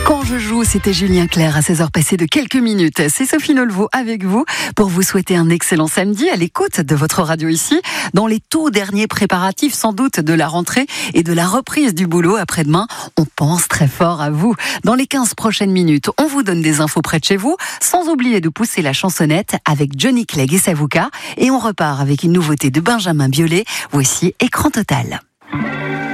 Quand je joue, c'était Julien Clerc à 16h passées de quelques minutes. C'est Sophie Nolveau avec vous pour vous souhaiter un excellent samedi à l'écoute de votre radio ici, dans les tout derniers préparatifs sans doute de la rentrée et de la reprise du boulot après-demain. On pense très fort à vous. Dans les 15 prochaines minutes, on vous donne des infos près de chez vous, sans oublier de pousser la chansonnette avec Johnny Clegg et Savouka. Et on repart avec une nouveauté de Benjamin Biolay. Voici Écran Total.